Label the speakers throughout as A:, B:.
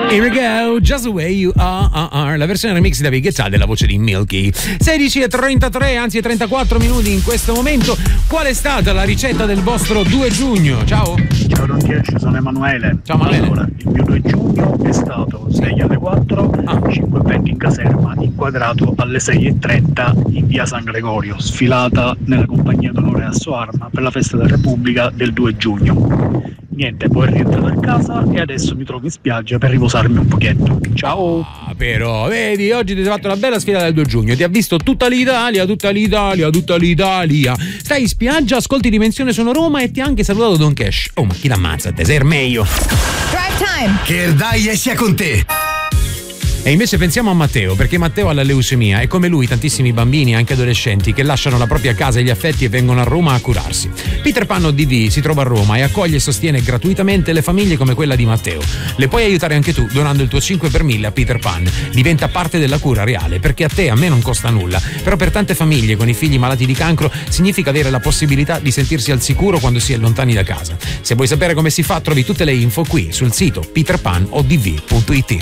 A: Here we go, just the way you are. La versione remix da Big Guetta della voce di Milky. 16:33, anzi 34 minuti in questo momento. Qual è stata la ricetta del vostro 2 giugno? Ciao.
B: Ciao Don Tiesci, sono Emanuele.
A: Ciao Emanuele.
B: Allora, il mio 2 giugno è stato 6 alle 4, 5:20 in caserma, inquadrato alle 6:30 in via San Gregorio, sfilata nella compagnia d'onore a Soarma per la festa della Repubblica del 2 giugno. Niente, poi rientrato a casa e adesso mi trovo in spiaggia per riposarmi un pochetto. Ciao!
A: Però, vedi, oggi ti hai fatto una bella sfida del 2 giugno. Ti ha visto tutta l'Italia. Stai in spiaggia, ascolti Dimensione Sono Roma e ti ha anche salutato Don Cash. Oh, ma chi l'ammazza? Te sei meglio.
C: Drive time!
D: Che dai sia con te!
A: E invece pensiamo a Matteo, perché Matteo ha la leucemia e come lui tantissimi bambini, anche adolescenti, che lasciano la propria casa e gli affetti e vengono a Roma a curarsi. Peter Pan ODV si trova a Roma e accoglie e sostiene gratuitamente le famiglie come quella di Matteo. Le puoi aiutare anche tu donando il tuo 5 per 1000 a Peter Pan. Diventa parte della cura reale, perché a te e a me non costa nulla, però per tante famiglie con i figli malati di cancro significa avere la possibilità di sentirsi al sicuro quando si è lontani da casa. Se vuoi sapere come si fa, trovi tutte le info qui sul sito peterpanodv.it.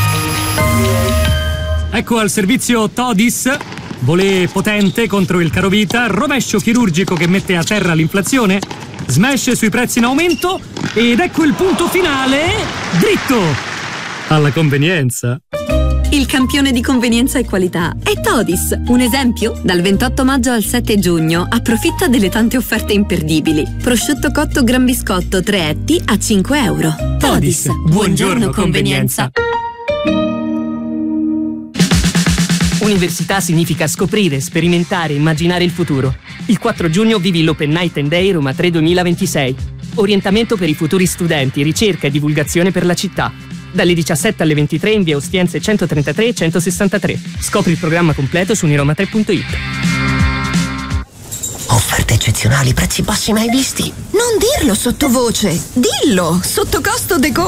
E: Ecco al servizio Todis, volée potente contro il carovita, rovescio chirurgico che mette a terra l'inflazione, smash sui prezzi in aumento ed ecco il punto finale, dritto alla convenienza.
F: Il campione di convenienza e qualità è Todis. Un esempio? Dal 28 maggio al 7 giugno approfitta delle tante offerte imperdibili. Prosciutto cotto gran biscotto 3 etti a €5. Todis. Buongiorno convenienza.
G: Università significa scoprire, sperimentare, immaginare il futuro. Il 4 giugno vivi l'Open Night and Day Roma 3 2026. Orientamento per i futuri studenti, ricerca e divulgazione per la città. Dalle 17 alle 23 in via Ostiense 133 e 163. Scopri il programma completo su uniroma3.it.
H: Offerte eccezionali, prezzi bassi mai visti.
C: Non dirlo sottovoce, dillo! Sotto costo deco.